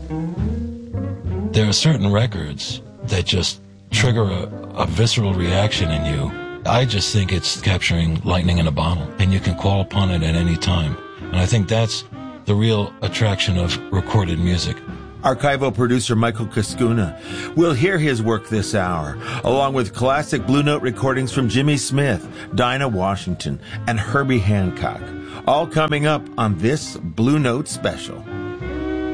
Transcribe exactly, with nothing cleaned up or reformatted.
There are certain records that just trigger a, a visceral reaction in you. I just think it's capturing lightning in a bottle, and you can call upon it at any time. And I think that's the real attraction of recorded music. Archival producer Michael Cascuna. We'll hear his work this hour, along with classic Blue Note recordings from Jimmy Smith, Dinah Washington, and Herbie Hancock. All coming up on this Blue Note special.